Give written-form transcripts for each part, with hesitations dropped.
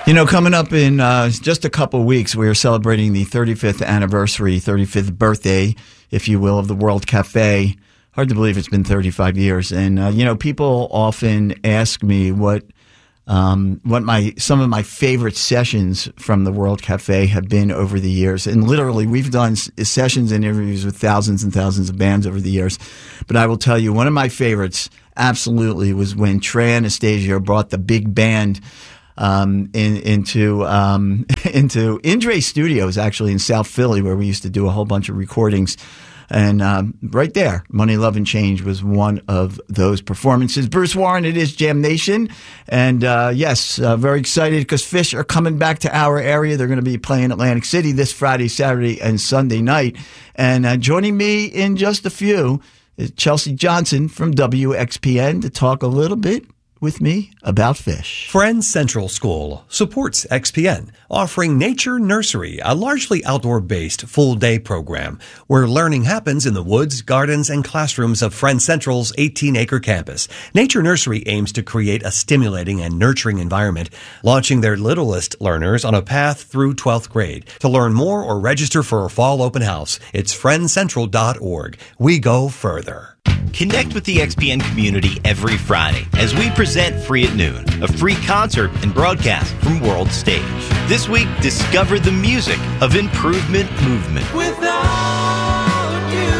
Coming up in just a couple weeks, we are celebrating the 35th anniversary, 35th birthday, if you will, of the World Cafe. Hard to believe it's been 35 years. And, people often ask me what some of my favorite sessions from the World Cafe have been over the years. And literally, we've done sessions and interviews with thousands and thousands of bands over the years. But I will tell you, one of my favorites absolutely was when Trey Anastasio brought the big band into Indre Studios, actually in South Philly, where we used to do a whole bunch of recordings. And right there, Money, Love, and Change was one of those performances. Bruce Warren, it is Jam Nation. And yes, very excited because Phish are coming back to our area. They're going to be playing Atlantic City this Friday, Saturday, and Sunday night. And joining me in just a few is Chelsea Johnson from WXPN to talk a little bit with me about Phish. Friends Central School supports XPN, offering Nature Nursery, a largely outdoor-based full-day program where learning happens in the woods, gardens, and classrooms of Friends Central's 18-acre campus. Nature Nursery aims to create a stimulating and nurturing environment, launching their littlest learners on a path through 12th grade. To learn more or register for a fall open house, it's friendscentral.org. We go further. Connect with the XPN community every Friday as we present Free at Noon, a free concert and broadcast from World Stage. This week, discover the music of Improvement Movement. Without you,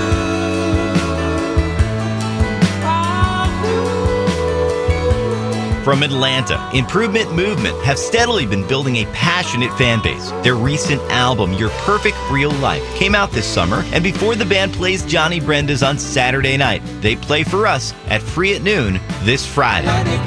From Atlanta, Improvement Movement have steadily been building a passionate fan base. Their recent album, Your Perfect Real Life, came out this summer, and before the band plays Johnny Brenda's on Saturday night, they play for us at Free at Noon this Friday.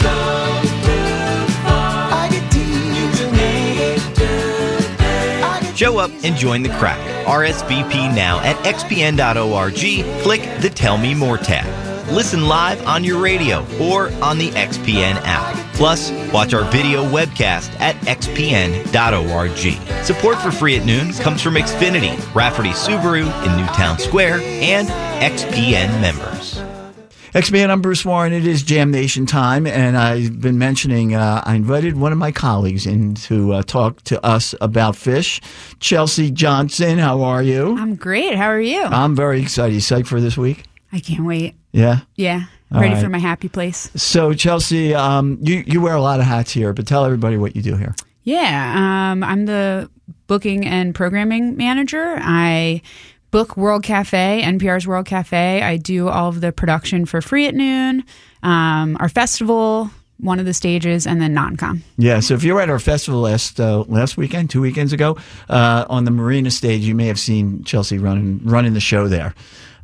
Show up and join the crowd. RSVP now at xpn.org. Click the Tell Me More tab. Listen live on your radio or on the XPN app. Plus, watch our video webcast at xpn.org. Support for Free at Noon comes from Xfinity, Rafferty Subaru in Newtown Square, and XPN members. XPN, I'm Bruce Warren. It is Jam Nation time, and I've been mentioning I invited one of my colleagues in to talk to us about Phish. Chelsea Johnson, how are you? I'm great. How are you? I'm very excited. You psyched for this week? I can't wait. Yeah? Yeah. All Ready right. for my happy place. So, Chelsea, you wear a lot of hats here, but tell everybody what you do here. Yeah. I'm the booking and programming manager. I book World Cafe, NPR's World Cafe. I do all of the production for Free at Noon, our festival, one of the stages, and then non-com. Yeah, so if you were at our festival last weekend, 2 weekends ago, on the Marina stage, you may have seen Chelsea running the show there.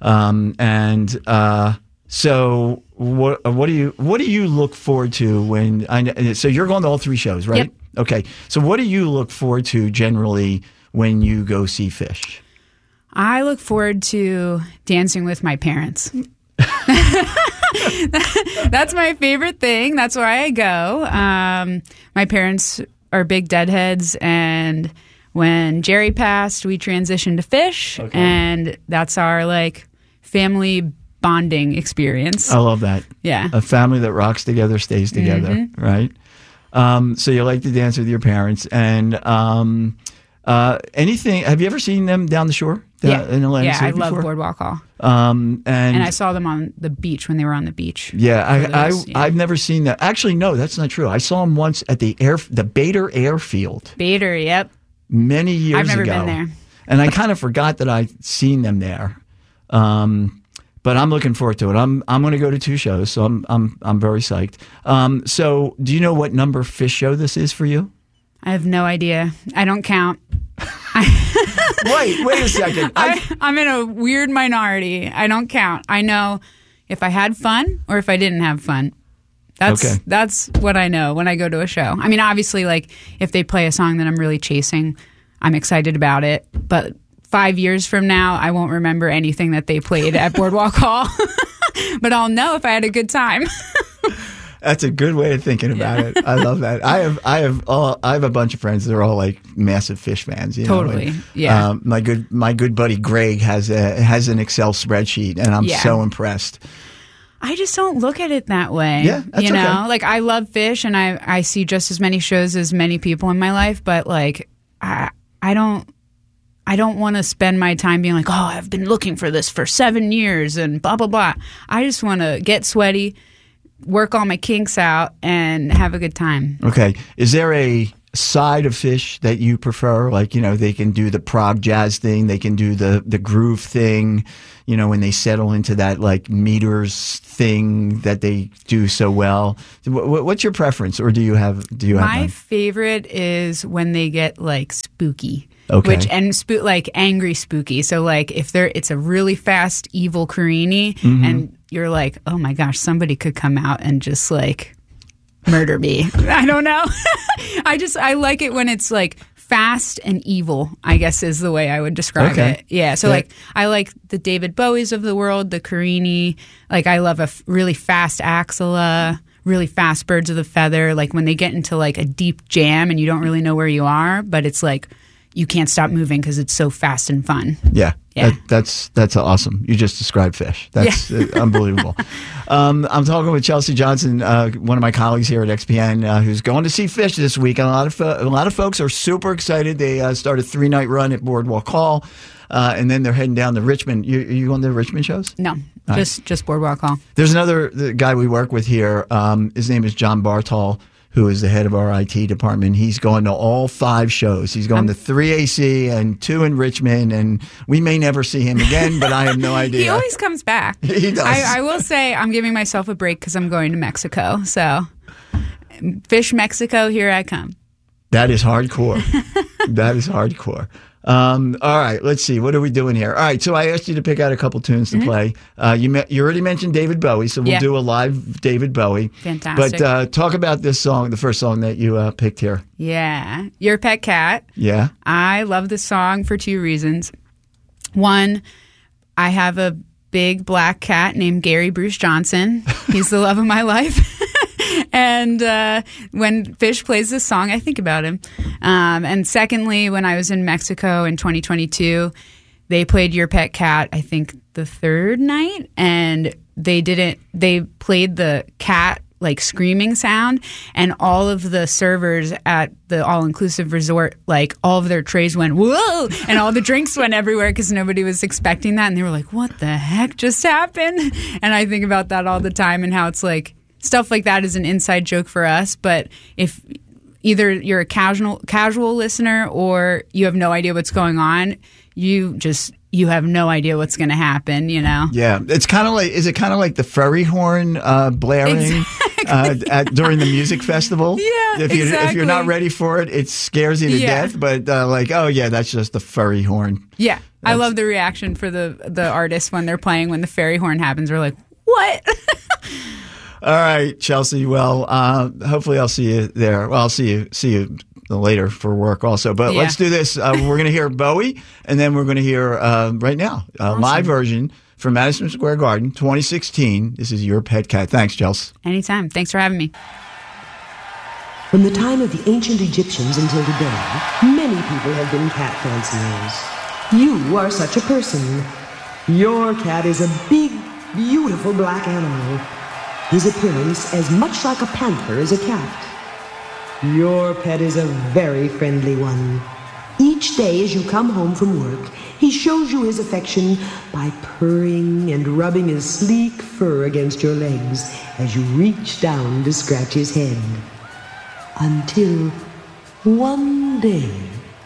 So what do you look forward to when so you're going to all three shows, right? Yep. Okay. So what do you look forward to generally when you go see Phish? I look forward to dancing with my parents. That's my favorite thing. That's why I go. My parents are big Deadheads, and when Jerry passed, we transitioned to Phish, Okay. and that's our family bonding experience. I love that. Yeah. A family that rocks together stays together, right? So you like to dance with your parents, and anything? Have you ever seen them down the shore? Yeah, in Atlantic City I love before? Boardwalk Hall. And I saw them on the beach when they were on the beach. Yeah, Yeah. I've never seen that. Actually, no, that's not true. I saw them once at the Bader Airfield Bader, yep. many years ago. I've never been there. And I kind of forgot that I'd seen them there. But I'm looking forward to it. I'm going to go to two shows, so I'm very psyched. So, do you know what number Phish show this is for you? I have no idea. I don't count. Wait a second. I'm in a weird minority. I don't count. I know if I had fun or if I didn't have fun. That's what I know when I go to a show. I mean, obviously, if they play a song that I'm really chasing, I'm excited about it. But 5 years from now, I won't remember anything that they played at Boardwalk Hall. But I'll know if I had a good time. That's a good way of thinking about it. I love that. I have a bunch of friends that are all massive Phish fans. You know? Totally, yeah. My good buddy Greg has an Excel spreadsheet, and I'm so impressed. I just don't look at it that way. Yeah, that's you know, okay. like I love fish, and I see just as many shows as many people in my life, but like I don't want to spend my time being like, oh, I've been looking for this for 7 years and blah blah blah. I just want to get sweaty, work all my kinks out, and have a good time. Okay. Is there a side of fish that you prefer? Like, you know, they can do the prog jazz thing, they can do the groove thing, you know, when they settle into that like meters thing that they do so well. What's your preference, or do you have My one? favorite is when they get like spooky. Okay. Like angry spooky. So like if it's a really fast evil Carini, Mm-hmm. and you're like, oh my gosh, somebody could come out and just like murder me. I don't know. I like it when it's like fast and evil, I guess is the way I would describe it. Yeah. So like I like the David Bowies of the world, the Carini. Like I love a really fast Axela, really fast Birds of the Feather. Like when they get into like a deep jam and you don't really know where you are, but it's like you can't stop moving because it's so fast and fun. Yeah. Yeah. That's awesome. You just described fish. That's unbelievable. I'm talking with Chelsea Johnson, one of my colleagues here at XPN, who's going to see Fish this week. And a lot of folks are super excited. They start a 3-night run at Boardwalk Hall, and then they're heading down to Richmond. You going to the Richmond shows? No, just Boardwalk Hall. There's the guy we work with here. His name is John Bartol, who is the head of our IT department. He's going to all 5 shows. He's going to 3 AC and 2 in Richmond, and we may never see him again, but I have no idea. He always comes back. He does. I will say I'm giving myself a break because I'm going to Mexico. So, Fish Mexico, here I come. That is hardcore. That is hardcore. All right, let's see. What are we doing here? All right, so I asked you to pick out a couple tunes to play. You already mentioned David Bowie, so we'll do a live David Bowie. Fantastic. But talk about this song, the first song that you picked here. Yeah. Your Pet Cat. Yeah. I love this song for 2 reasons. One, I have a big black cat named Gary Bruce Johnson. He's the love of my life. And when Fish plays this song, I think about him. And secondly, when I was in Mexico in 2022, they played Your Pet Cat, I think the 3rd night, and they played the cat like screaming sound, and all of the servers at the all-inclusive resort, like all of their trays went whoa, and all the drinks went everywhere because nobody was expecting that, and they were like, what the heck just happened? And I think about that all the time, and how it's like stuff like that is an inside joke for us, but if either you're a casual listener or you have no idea what's going on, you have no idea what's going to happen, you know? Yeah. It's kind of like, is it kind of like the furry horn blaring during the music festival? Yeah, If you're not ready for it, it scares you to death, but like, oh yeah, that's just the furry horn. Yeah. I love the reaction for the artists when they're playing, when the fairy horn happens. We're like, what? All right, Chelsea. Well, hopefully I'll see you there. Well, I'll see you later for work also. But let's do this. We're going to hear Bowie, and then we're going to hear right now a live version from Madison Square Garden, 2016. This is Your Pet Cat. Thanks, Chelsea. Anytime. Thanks for having me. From the time of the ancient Egyptians until today, many people have been cat fanciers. You are such a person. Your cat is a big, beautiful black animal. His appearance as much like a panther as a cat. Your pet is a very friendly one. Each day as you come home from work, he shows you his affection by purring and rubbing his sleek fur against your legs as you reach down to scratch his head. Until one day...